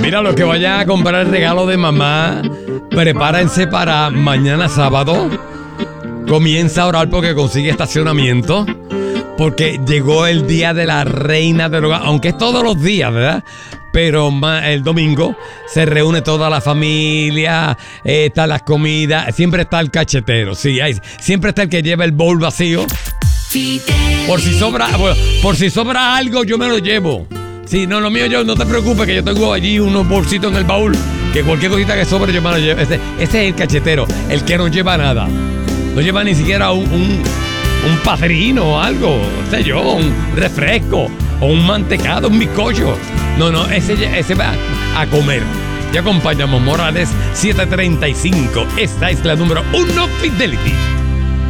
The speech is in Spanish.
Mira, los que vayan a comprar el regalo de mamá, prepárense para mañana sábado. Comienza a orar porque consigue estacionamiento. Porque llegó el día de la reina del hogar. Aunque es todos los días, ¿verdad? Pero el domingo se reúne toda la familia. Están las comidas. Siempre está el cachetero. Sí, siempre está el que lleva el bowl vacío. Por si sobra algo, yo me lo llevo. Sí, no, lo mío yo, no te preocupes, que yo tengo allí unos bolsitos en el baúl. Que cualquier cosita que sobre yo me lo llevo. Ese es el cachetero, el que no lleva nada. No lleva ni siquiera un padrino o algo, no sé yo, un refresco o un mantecado, un bizcocho. No, ese va a comer. Ya acompañamos Morales 735. Esta es la número 1 Fidelity.